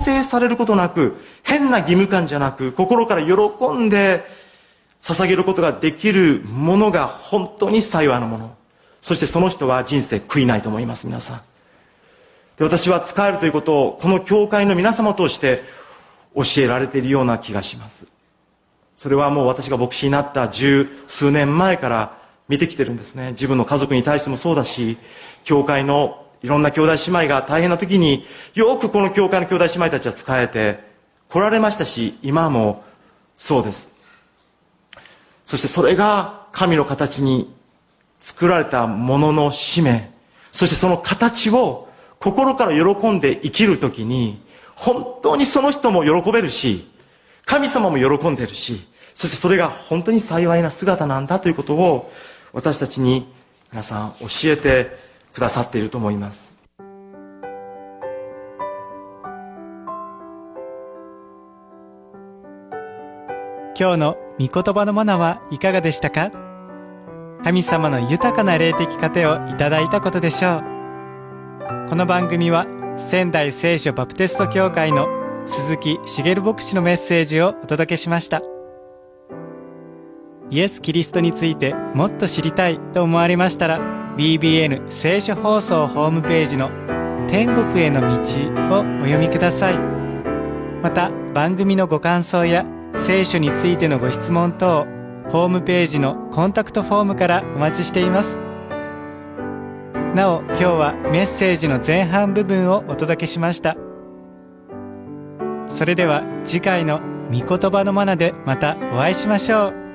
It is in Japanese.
定されることなく、変な義務感じゃなく、心から喜んで捧げることができるものが本当に幸いなもの。そしてその人は人生悔いないと思います、皆さん。で、私は使えるということをこの教会の皆様として教えられているような気がします。それはもう私が牧師になった十数年前から見てきてるんですね。自分の家族に対してもそうだし、教会のいろんな兄弟姉妹が大変な時によくこの教会の兄弟姉妹たちは使えて来られましたし、今もそうです。そしてそれが神の形に作られたものの使命、そしてその形を心から喜んで生きるときに、本当にその人も喜べるし、神様も喜んでるし、そしてそれが本当に幸いな姿なんだということを私たちに皆さん教えてくださっていると思います。 今日の御言葉のマナはいかがでしたか？神様の豊かな霊的糧をいただいたことでしょう。この番組は仙台聖書バプテスト教会の鈴木茂牧師のメッセージをお届けしました。イエス・キリストについてもっと知りたいと思われましたら、 BBN 聖書放送ホームページの天国への道をお読みください。また番組のご感想や聖書についてのご質問等、ホームページのコンタクトフォームからお待ちしています。なお、今日はメッセージの前半部分をお届けしました。それでは次回の御言葉のマナでまたお会いしましょう。